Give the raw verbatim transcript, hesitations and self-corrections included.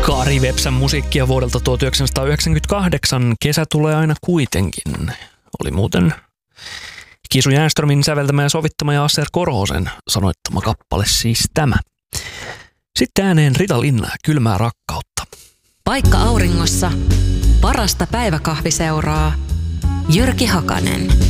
Kari Vepsän musiikkia vuodelta tuhatyhdeksänsataayhdeksänkymmentäkahdeksan. Kesä tulee aina kuitenkin. Oli muuten Kisu Jääströmin säveltämä ja sovittama ja Asser Korhosen sanoittama kappale siis tämä. Sitten ääneen Rita Linna, Kylmää rakkautta. Paikka auringossa. Parasta päiväkahviseuraa. Jyrki Hakanen.